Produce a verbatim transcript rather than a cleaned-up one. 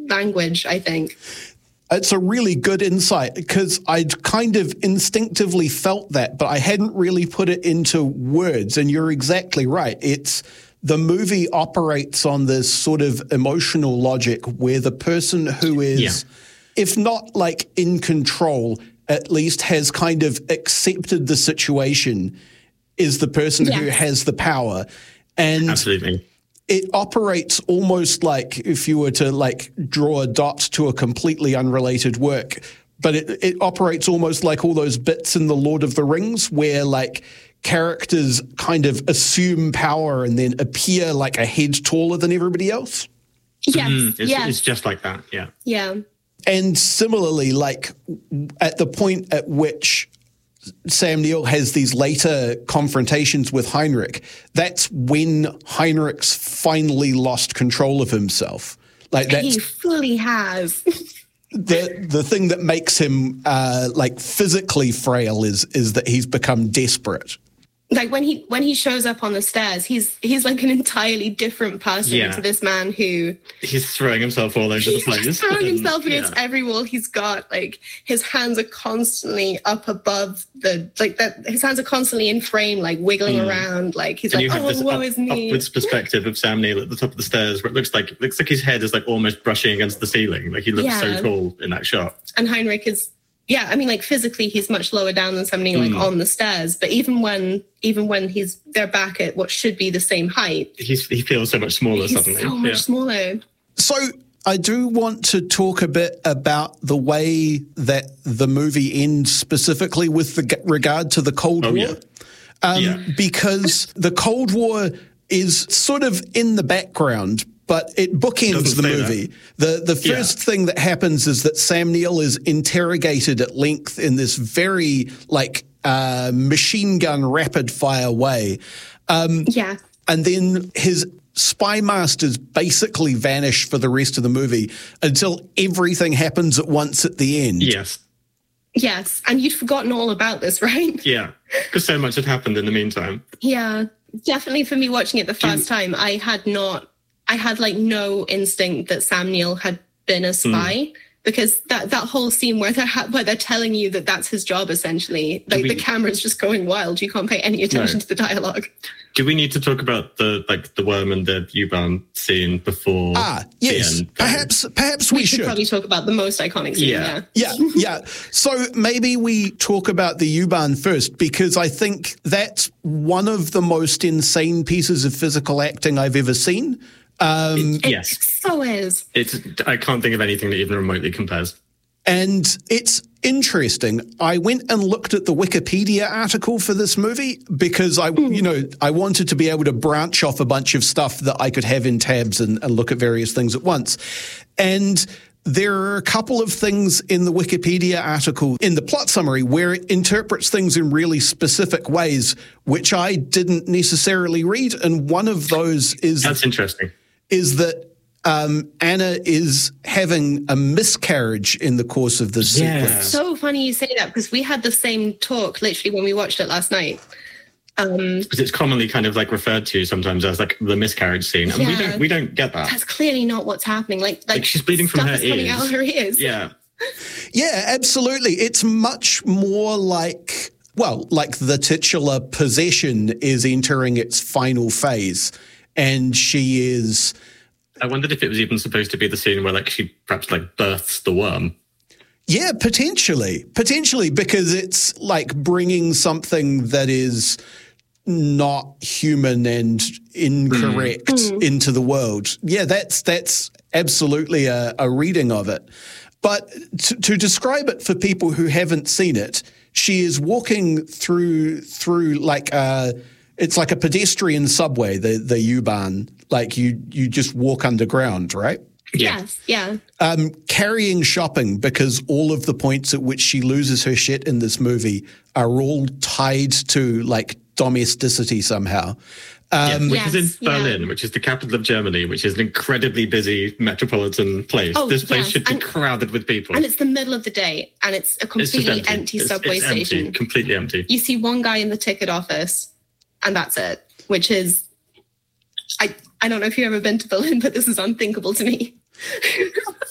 language, I think. It's a really good insight because I'd kind of instinctively felt that, but I hadn't really put it into words. And you're exactly right. It's the movie operates on this sort of emotional logic where the person who is, yeah. if not like in control, at least has kind of accepted the situation is the person yeah. who has the power. And absolutely. It operates almost like if you were to like draw a dot to a completely unrelated work, but it, it operates almost like all those bits in The Lord of the Rings where like characters kind of assume power and then appear like a head taller than everybody else. Yes, mm, it's, yes. it's just like that, yeah. Yeah. And similarly, like at the point at which Sam Neill has these later confrontations with Heinrich, that's when Heinrich's finally lost control of himself. Like that's he fully has. the the thing that makes him uh, like physically frail is is that he's become desperate. Like when he when he shows up on the stairs, he's he's like an entirely different person yeah. to this man who he's throwing himself all over the place. He's throwing and, himself against yeah. every wall he's got. Like his hands are constantly up above the like that. His hands are constantly in frame, like wiggling mm. around. Like he's and like, you have oh, this woe up, is me. upwards perspective of Sam Neill at the top of the stairs, where it looks like looks like his head is like almost brushing against the ceiling. Like he looks yeah. so tall in that shot. And Heinrich is. Yeah, I mean, like physically, he's much lower down than somebody like mm. on the stairs. But even when, even when he's they're back at what should be the same height, he's he feels so much smaller. He's suddenly, so much yeah. smaller. So I do want to talk a bit about the way that the movie ends, specifically with the regard to the Cold oh, War, yeah. Um, yeah. because the Cold War is sort of in the background. But it bookends the movie. That. The the first yeah. thing that happens is that Sam Neill is interrogated at length in this very like uh, machine gun rapid fire way. Um, yeah. And then his spy masters basically vanish for the rest of the movie until everything happens at once at the end. Yes. Yes. And you'd forgotten all about this, right? Yeah. Because so much had happened in the meantime. Yeah. Definitely for me watching it the first you, time, I had not... I had like no instinct that Sam Neill had been a spy mm. because that, that whole scene where they're ha- where they're telling you that that's his job essentially, like we, the camera's just going wild. You can't pay any attention no. to the dialogue. Do we need to talk about the like the worm and the U-Bahn scene before? Ah, yes. The end? Perhaps, perhaps we, we should, should probably talk about the most iconic scene. Yeah, yeah, yeah. yeah. So maybe we talk about the U-Bahn first because I think that's one of the most insane pieces of physical acting I've ever seen. Um, it, yes, it so is. It's. I can't think of anything that even remotely compares. And it's interesting. I went and looked at the Wikipedia article for this movie because I, mm. you know, I wanted to be able to branch off a bunch of stuff that I could have in tabs and, and look at various things at once. And there are a couple of things in the Wikipedia article in the plot summary where it interprets things in really specific ways, which I didn't necessarily read. And one of those is that's interesting. Is that um, Anna is having a miscarriage in the course of this yeah. sequence. So funny you say that because we had the same talk literally when we watched it last night. Um, because it's commonly kind of like referred to sometimes as like the miscarriage scene, and yeah, we don't we don't get that. That's clearly not what's happening. Like, like, like she's bleeding from her is coming ears. out of her ears. Yeah, yeah, absolutely. It's much more like well, like the titular possession is entering its final phase, and she is. I wondered if it was even supposed to be the scene where like she perhaps like births the worm. Yeah, potentially, potentially, because it's like bringing something that is not human and incorrect mm. into the world. Yeah, that's that's absolutely a, a reading of it. But to, to describe it for people who haven't seen it, she is walking through through like a, it's like a pedestrian subway, the the U-Bahn. Like you you just walk underground, right? Yes, yeah. Um, carrying shopping because all of the points at which she loses her shit in this movie are all tied to like domesticity somehow. Um, yeah, which yes, is in Berlin, yeah. which is the capital of Germany, which is an incredibly busy metropolitan place. Oh, this place yes. should be and, crowded with people. And it's the middle of the day, and it's a completely it's empty. empty it's, subway it's station. Empty, completely empty. You see one guy in the ticket office, and that's it, which is... I, I don't know if you've ever been to Berlin, but this is unthinkable to me.